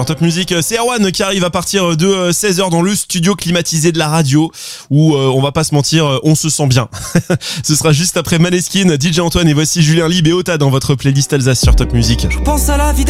sur Top Music. C'est Erwan qui arrive à partir de 16h dans le studio climatisé de la radio où on va pas se mentir, on se sent bien. Ce sera juste après Maneskin, DJ Antoine et voici Julien Lib et Ota dans votre playlist Alsace sur Top Music. Je pense à la vie